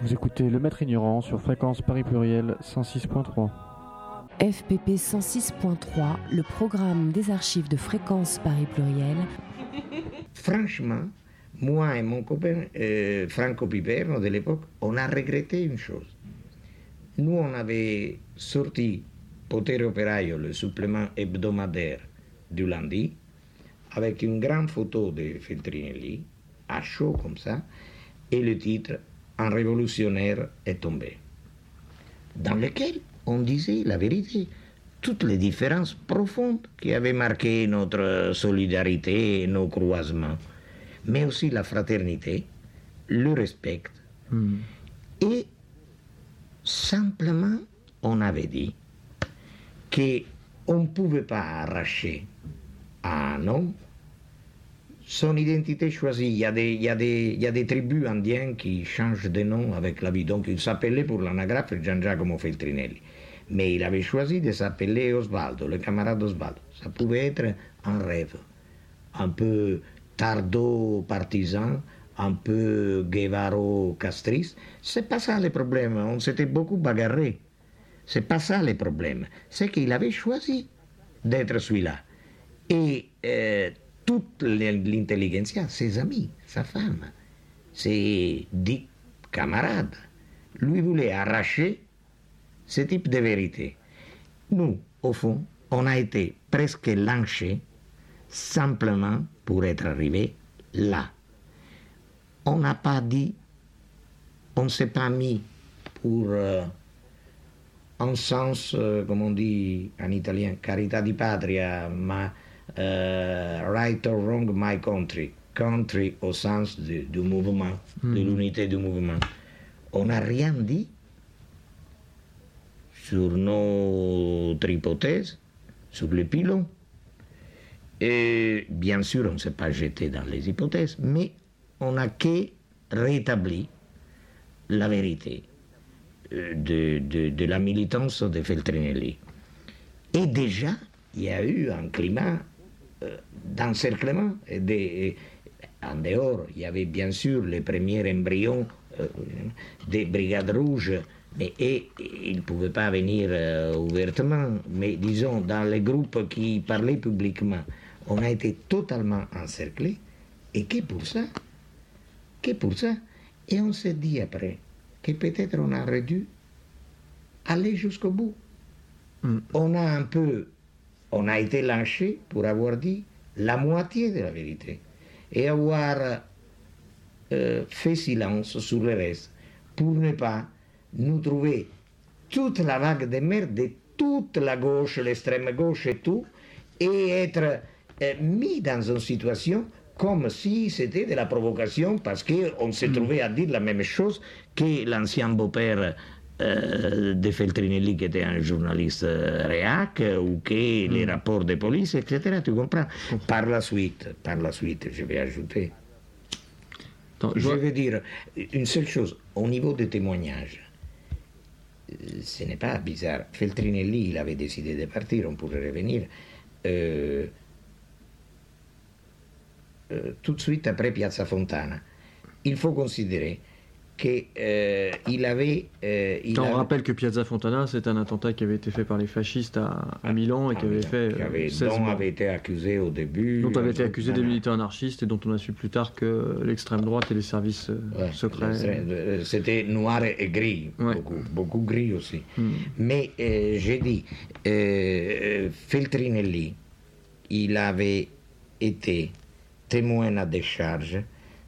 Vous écoutez Le Maître Ignorant sur Fréquence Paris Pluriel 106.3. FPP 106.3, le programme des archives de Fréquence Paris Pluriel. Franchement, moi et mon copain Franco Piperno de l'époque, on a regretté une chose. Nous, on avait sorti Potere Operaio, le supplément hebdomadaire du lundi, avec une grande photo de Feltrinelli, à chaud comme ça, et le titre « Un révolutionnaire est tombé », dans lequel on disait la vérité, toutes les différences profondes qui avaient marqué notre solidarité et nos croisements, mais aussi la fraternité, le respect. Et simplement, on avait dit qu'on ne pouvait pas arracher à un homme son identité choisie. Il y a des tribus indiennes qui changent de nom avec la vie. Donc il s'appelait pour l'anagraphe Gian Giacomo Feltrinelli. Mais il avait choisi de s'appeler Osvaldo, le camarade Osvaldo. Ça pouvait être un rêve, un peu tardo-partisan, un peu guevaro-castriste. C'est pas ça le problème. On s'était beaucoup bagarré. C'est pas ça le problème. C'est qu'il avait choisi d'être celui-là. Et toute l'intelligentsia, ses amis, sa femme, ses 10 camarades, lui voulaient arracher ce type de vérité. Nous, au fond, on a été presque lynchés simplement pour être arrivés là. On n'a pas dit, on ne s'est pas mis pour un sens, comme on dit en italien, carità di patria, ma right or wrong my country. Country au sens du mouvement, de l'unité du mouvement. On n'a rien dit sur notre hypothèse, sur les pylons. Et bien sûr, on ne s'est pas jeté dans les hypothèses, mais on n'a que rétabli la vérité de la militance de Feltrinelli. Et déjà, il y a eu un climat d'encerclement. En dehors, il y avait bien sûr les premiers embryons des brigades rouges, mais ils ne pouvaient pas venir ouvertement, mais disons, dans les groupes qui parlaient publiquement, on a été totalement encerclés, et que pour ça, et on s'est dit après, que peut-être on aurait dû aller jusqu'au bout. On a été lynché pour avoir dit la moitié de la vérité et avoir fait silence sur le reste pour ne pas nous trouver toute la vague de merde de toute la gauche, l'extrême gauche et tout, et être mis dans une situation comme si c'était de la provocation parce qu'on s'est trouvé à dire la même chose que l'ancien beau-père de Feltrinelli qui était un journaliste réac ou que les rapports de police, etc. Tu comprends? Par la suite, je vais ajouter. Je veux dire une seule chose, au niveau des témoignages, ce n'est pas bizarre. Feltrinelli, il avait décidé de partir, on pourrait revenir. Tout de suite après Piazza Fontana. Il faut considérer qu'il avait... On rappelle que Piazza Fontana, c'est un attentat qui avait été fait par les fascistes à Milan et qui avait fait... dont avait été accusé au début... Dont avait été accusé des militants anarchistes et dont on a su plus tard que l'extrême droite et les services secrets... C'était noir et gris, beaucoup gris aussi. Mais j'ai dit, Feltrinelli, il avait été témoin à décharge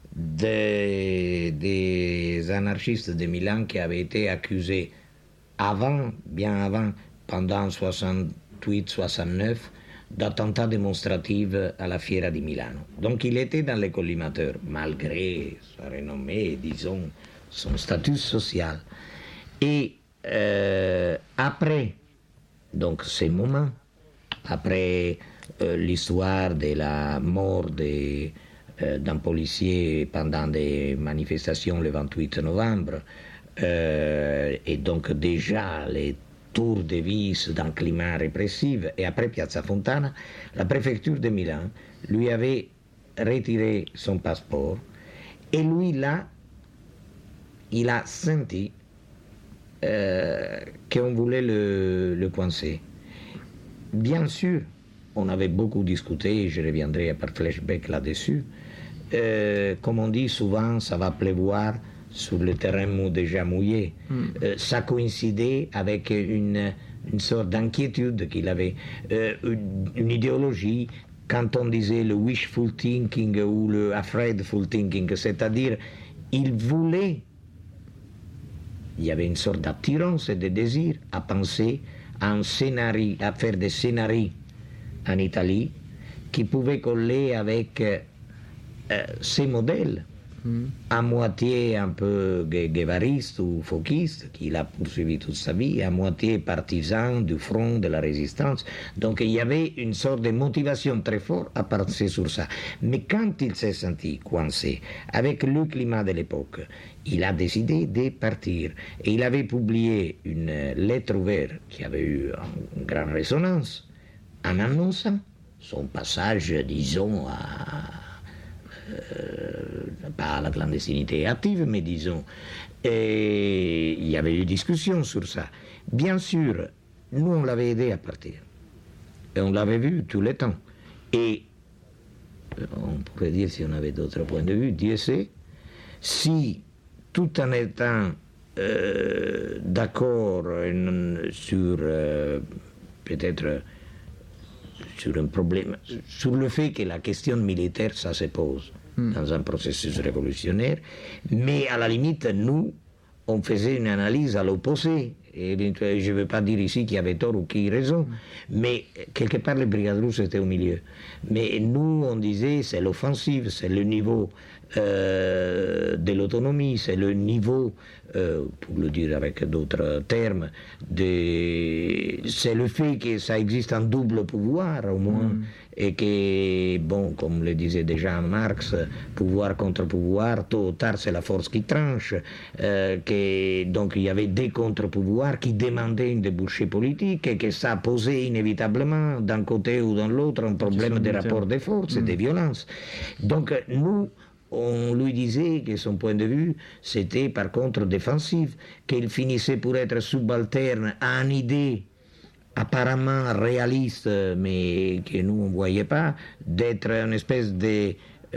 des anarchistes de Milan qui avaient été accusés bien avant, pendant 68-69, d'attentats démonstratifs à la Fiera di Milano. Donc il était dans les collimateurs, malgré sa renommée, disons, son statut social. Et après, donc ces moments, après l'histoire de la mort d'un policier pendant des manifestations le 28 novembre, et donc déjà les tours de vis d'un climat répressif, et après Piazza Fontana, la préfecture de Milan lui avait retiré son passeport, et lui là, il a senti qu'on voulait le coincer. Bien sûr, on avait beaucoup discuté, je reviendrai par flashback là-dessus. Comme on dit souvent, ça va pleuvoir sur le terrain déjà mouillé. Ça coïncidait avec une sorte d'inquiétude qu'il avait, une idéologie. Quand on disait le wishful thinking ou le afraidful thinking, c'est-à-dire il voulait, il y avait une sorte d'attirance et de désir à penser à un scénario, à faire des scénarios en Italie qui pouvaient coller avec ces modèles, à moitié un peu guévariste ou fauquiste, qu'il a poursuivi toute sa vie, à moitié partisan du front de la résistance. Donc il y avait une sorte de motivation très forte à partir sur ça. Mais quand il s'est senti coincé avec le climat de l'époque, il a décidé de partir. Et il avait publié une lettre ouverte qui avait eu une grande résonance en annonçant son passage, disons, pas à la clandestinité active, mais disons, et il y avait eu discussion sur ça. Bien sûr, nous on l'avait aidé à partir, et on l'avait vu tout le temps. Et on pourrait dire, si on avait d'autres points de vue, Dieu sait, si tout en étant d'accord sur peut-être sur un problème, sur le fait que la question militaire, ça se pose dans un processus révolutionnaire, mais à la limite, nous, on faisait une analyse à l'opposé. Et je ne veux pas dire ici qui avait tort ou qui raison, mais quelque part, les brigades russes étaient au milieu. Mais nous, on disait, c'est l'offensive, c'est le niveau de l'autonomie, c'est le niveau, pour le dire avec d'autres termes, c'est le fait que ça existe un double pouvoir au moins, et que, bon, comme le disait déjà Marx, pouvoir contre pouvoir, tôt ou tard c'est la force qui tranche, donc il y avait des contre-pouvoirs qui demandaient une débouchée politique, et que ça posait inévitablement d'un côté ou de l'autre un problème de rapport de force et de violence. Donc nous, on lui disait que son point de vue, c'était par contre défensif, qu'il finissait pour être subalterne à une idée apparemment réaliste, mais que nous on ne voyait pas, d'être une espèce de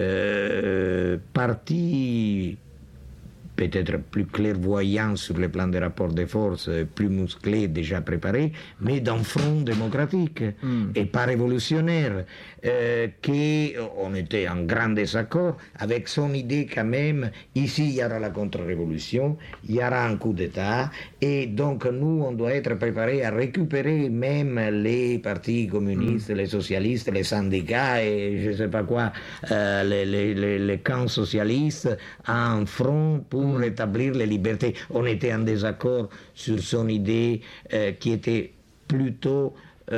parti peut-être plus clairvoyant sur le plan des rapports de force, plus musclé, déjà préparé, mais d'un front démocratique et pas révolutionnaire, qu'on était en grand désaccord avec son idée quand même, ici il y aura la contre-révolution, il y aura un coup d'État, et donc nous on doit être préparés à récupérer même les partis communistes, les socialistes, les syndicats et je ne sais pas quoi, les camps socialistes, en front pour rétablir les libertés. On était en désaccord sur son idée qui était plutôt,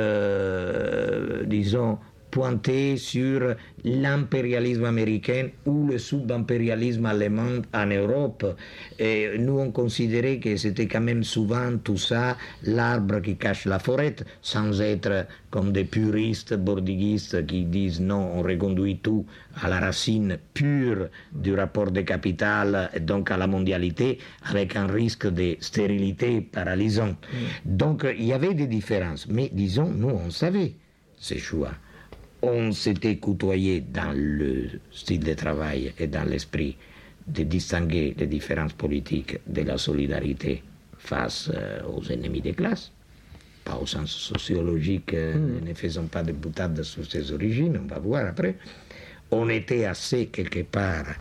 disons, pointée sur l'impérialisme américain ou le subimpérialisme allemand en Europe. Et nous, on considérait que c'était quand même souvent tout ça, l'arbre qui cache la forêt, sans être comme des puristes bordiguistes qui disent non, on reconduit tout à la racine pure du rapport de capital, et donc à la mondialité, avec un risque de stérilité paralysant. Donc il y avait des différences, mais disons, nous, on savait ces choix. On s'était côtoyé dans le style de travail et dans l'esprit de distinguer les différences politiques de la solidarité face aux ennemis des classes, pas au sens sociologique, ne faisons pas de boutade sur ses origines, on va voir après. On était assez quelque part,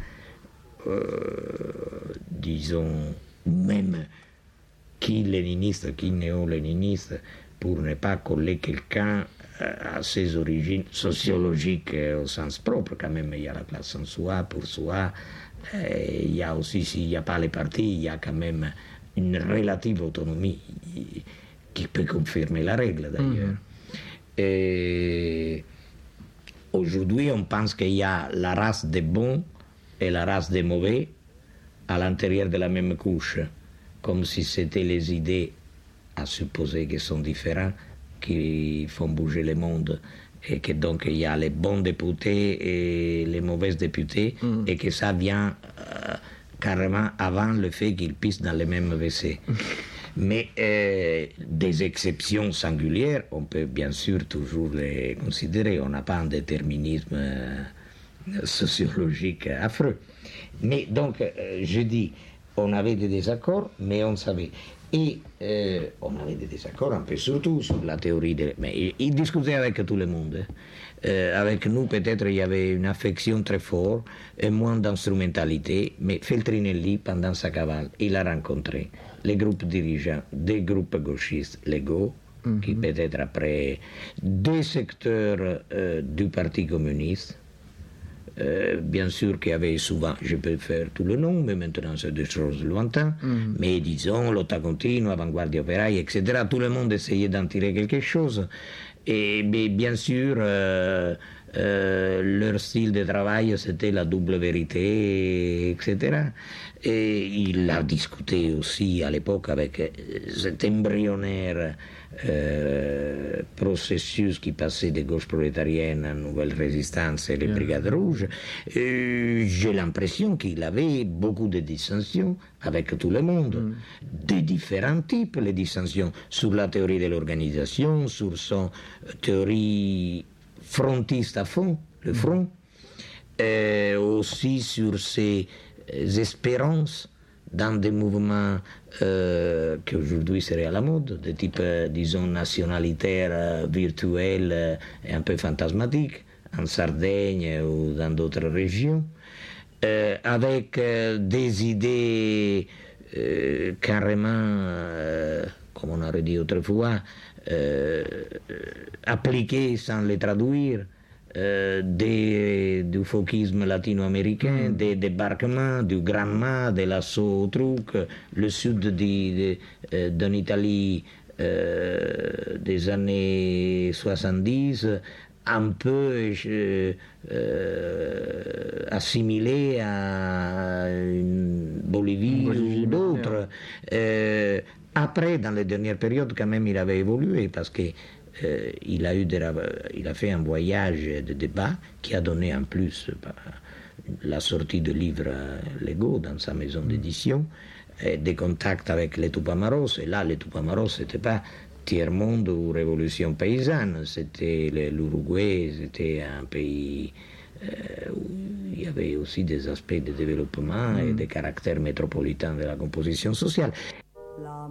disons, même qui léniniste, qui néo-léniniste, pour ne pas coller quelqu'un à ses origines sociologiques au sens propre. Quand même, il y a la classe en soi, pour soi, il y a aussi, s'il n'y a pas les partis, il y a quand même une relative autonomie qui peut confirmer la règle d'ailleurs. Et aujourd'hui, on pense qu'il y a la race des bons et la race des mauvais à l'intérieur de la même couche, comme si c'était les idées à supposer qu'elles sont différentes qui font bouger le monde, et que donc il y a les bons députés et les mauvais députés, et que ça vient carrément avant le fait qu'ils pissent dans les mêmes WC. Mais des exceptions singulières, on peut bien sûr toujours les considérer. On n'a pas un déterminisme sociologique affreux. Mais donc, je dis, on avait des désaccords, mais on savait. Et on avait des désaccords un peu surtout sur la théorie. Mais il discutait avec tout le monde. Avec nous, peut-être, il y avait une affection très forte et moins d'instrumentalité. Mais Feltrinelli, pendant sa cavale, il a rencontré les groupes dirigeants des groupes gauchistes légaux, qui peut-être après des secteurs du Parti communiste. Bien sûr qu'il y avait souvent, je peux faire tout le nom, mais maintenant c'est des choses lointaines, mais disons, Lotta Continua, Avanguardia Operaia, etc. Tout le monde essayait d'en tirer quelque chose. Et mais bien sûr, leur style de travail, c'était la double vérité, etc. Et il a discuté aussi à l'époque avec cet embryonnaire processus qui passait de gauche prolétarienne à Nouvelle Résistance et les Brigades Rouges. J'ai l'impression qu'il avait beaucoup de dissensions avec tout le monde, de différents types, les dissensions sur la théorie de l'organisation, sur son théorie frontiste à fond, le front, aussi sur ses espérances dans des mouvements qui aujourd'hui seraient à la mode, de type, disons, nationalitaire, virtuel et un peu fantasmatique, en Sardaigne ou dans d'autres régions, avec des idées carrément, comme on aurait dit autrefois, appliquées sans les traduire, du fauquisme latino-américain, des débarquements, du grand mât, de l'assaut au truc, le sud d'une Italie des années 70, un peu assimilé à une Bolivie ou d'autres. Après, dans les dernières périodes, quand même, il avait évolué parce que il a fait un voyage de débat qui a donné en plus la sortie de livres légaux dans sa maison d'édition, des contacts avec les Tupamaros. Et là, les Tupamaros, c'était pas tiers-monde ou révolution paysanne, c'était l'Uruguay, c'était un pays où il y avait aussi des aspects de développement et des caractères métropolitains de la composition sociale.